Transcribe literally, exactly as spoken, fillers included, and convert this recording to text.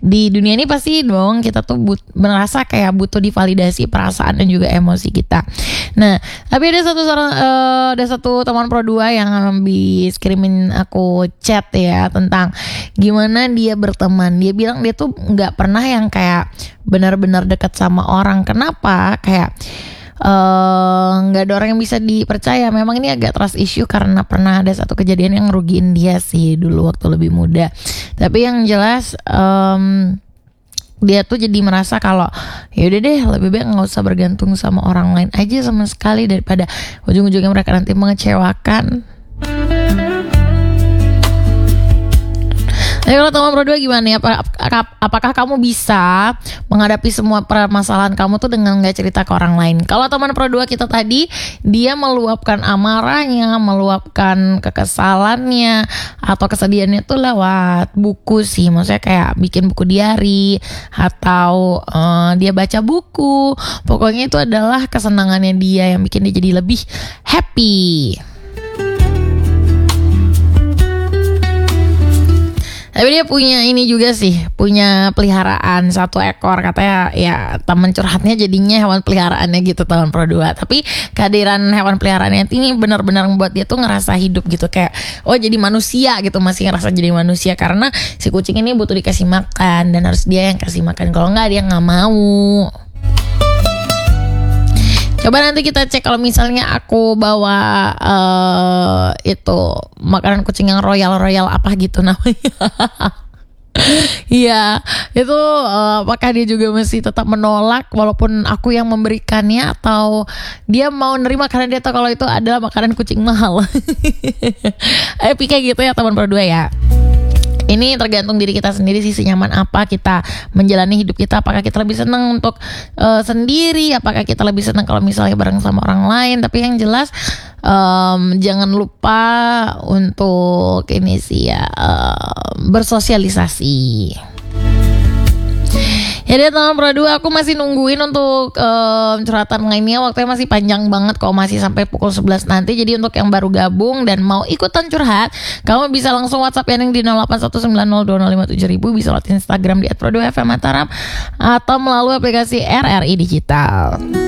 di dunia ini pasti dong kita tuh but, merasa kayak butuh divalidasi perasaan dan juga emosi kita. Nah, tapi ada satu uh, ada satu teman pro dua yang habis kirimin aku chat ya tentang gimana dia berteman. Dia bilang dia tuh nggak pernah yang kayak benar-benar dekat sama orang. Kenapa? Kayak nggak uh, ada orang yang bisa dipercaya. Memang ini agak trust issue karena pernah ada satu kejadian yang ngerugiin dia sih dulu waktu lebih muda. Tapi yang jelas um, dia tuh jadi merasa kalau yaudah deh lebih baik nggak usah bergantung sama orang lain aja sama sekali daripada ujung-ujungnya mereka nanti mengecewakan. Jadi kalau teman pro dua gimana nih? Apa, apakah kamu bisa menghadapi semua permasalahan kamu tuh dengan gak cerita ke orang lain? Kalau teman pro dua kita tadi, dia meluapkan amarahnya, meluapkan kekesalannya atau kesedihannya tuh lewat buku sih. Maksudnya kayak bikin buku diary atau uh, dia baca buku. Pokoknya itu adalah kesenangannya dia yang bikin dia jadi lebih happy. Tapi dia punya ini juga sih, punya peliharaan satu ekor, katanya ya teman curhatnya jadinya hewan peliharaannya gitu teman pro dua. Tapi kehadiran hewan peliharaannya ini benar-benar membuat dia tuh ngerasa hidup gitu, kayak oh jadi manusia gitu, masih ngerasa jadi manusia karena si kucing ini butuh dikasih makan dan harus dia yang kasih makan, kalau nggak dia nggak mau. Coba nanti kita cek kalau misalnya aku bawa uh, itu makanan kucing yang royal-royal apa gitu namanya. Iya, itu uh, apakah dia juga masih tetap menolak walaupun aku yang memberikannya, atau dia mau nerima karena dia tahu kalau itu adalah makanan kucing mahal. Eh kayak gitu ya teman berdua ya. Ini tergantung diri kita sendiri sih, senyaman apa kita menjalani hidup kita. Apakah kita lebih senang untuk uh, sendiri, apakah kita lebih senang kalau misalnya bareng sama orang lain. Tapi yang jelas um, jangan lupa untuk ini sih ya, uh, bersosialisasi. Jadi teman pro dua, aku masih nungguin untuk um, curhatan lainnya. Waktunya masih panjang banget kok, masih sampai pukul sebelas nanti. Jadi untuk yang baru gabung dan mau ikutan curhat, kamu bisa langsung WhatsApp Yanning di nol delapan satu sembilan nol dua nol lima tujuh ribu. Bisa lewat Instagram di et pro dua f m mataram atau melalui aplikasi R R I Digital.